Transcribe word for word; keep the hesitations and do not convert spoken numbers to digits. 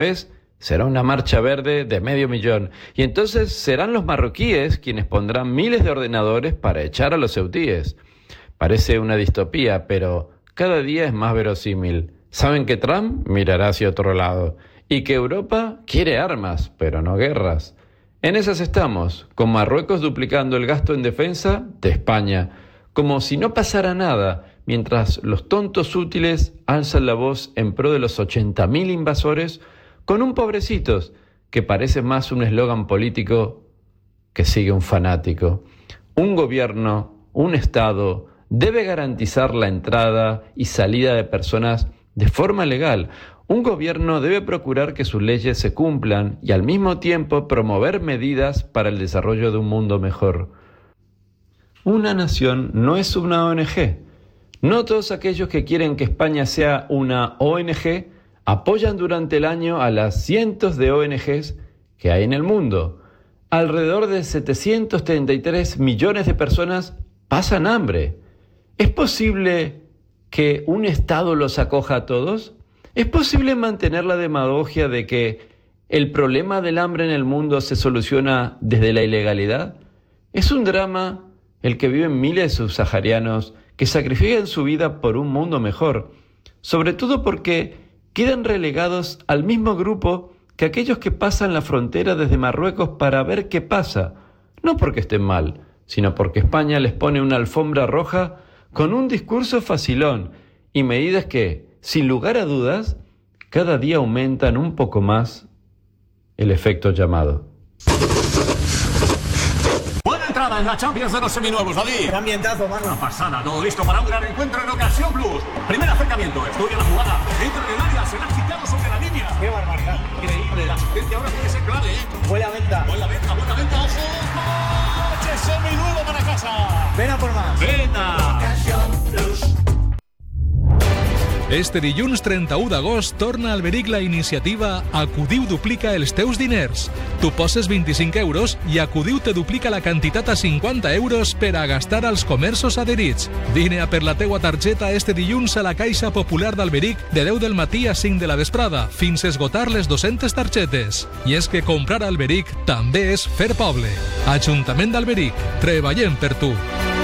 vez será una marcha verde de medio millón. Y entonces serán los marroquíes quienes pondrán miles de ordenadores para echar a los ceutíes. Parece una distopía, pero cada día es más verosímil. Saben que Trump mirará hacia otro lado y que Europa quiere armas, pero no guerras. En esas estamos, con Marruecos duplicando el gasto en defensa de España, como si no pasara nada, mientras los tontos útiles alzan la voz en pro de los ochenta mil invasores con un pobrecitos que parece más un eslogan político que sigue un fanático. Un gobierno, un Estado, debe garantizar la entrada y salida de personas de forma legal. Un gobierno debe procurar que sus leyes se cumplan y al mismo tiempo promover medidas para el desarrollo de un mundo mejor. Una nación no es una O N Ge. No todos aquellos que quieren que España sea una O N Ge apoyan durante el año a las cientos de O N Ges que hay en el mundo. Alrededor de setecientos treinta y tres millones de personas pasan hambre. ¿Es posible que un Estado los acoja a todos? ¿Es posible mantener la demagogia de que el problema del hambre en el mundo se soluciona desde la ilegalidad? Es un drama el que viven miles de subsaharianos que sacrifican su vida por un mundo mejor, sobre todo porque quedan relegados al mismo grupo que aquellos que pasan la frontera desde Marruecos para ver qué pasa, no porque estén mal, sino porque España les pone una alfombra roja con un discurso facilón y medidas que, sin lugar a dudas, cada día aumentan un poco más el efecto llamado. Buena entrada en la Champions de los seminuevos, David. Qué ambientazo, mano. Una pasada, todo listo para un gran encuentro en Ocasión Plus. Primer acercamiento, estudia la jugada, entra en el área, se la ha quitado sobre la línea. Qué barbaridad. Increíble, la asistencia ahora tiene que ser clave, ¿eh? Buena venta. Buena venta, buena venta, ojo. ¡Coche seminuevo para casa! Ven a por más. ¡Vena! Ocasión Plus. Este dilluns trenta-u d'agost torna a Alberic la iniciativa Acudiu duplica els teus diners. Tu poses vint-i-cinc euros i Acudiu te duplica la quantitat a cinquanta euros per a gastar als comerços adherits. Vine a per la teua targeta este dilluns a la Caixa Popular d'Alberic de deu del matí a cinc de la vesprada fins a esgotar les dues-centes targetes. I és que comprar a Alberic també és fer poble. Ajuntament d'Alberic. Treballem per tu.